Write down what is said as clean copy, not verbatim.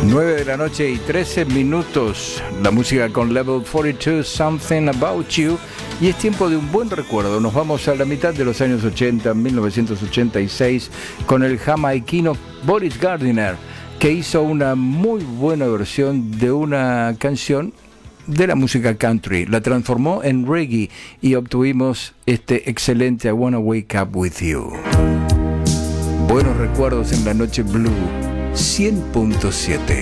9 de la noche y 13 minutos. La música con Level 42, Something About You. Y es tiempo de un buen recuerdo. Nos vamos a la mitad de los años 80, 1986, con el jamaiquino Boris Gardiner, que hizo una muy buena versión de una canción de la música country. La transformó en reggae y obtuvimos este excelente I Wanna Wake Up With You. Buenos recuerdos en la noche blue 100.7.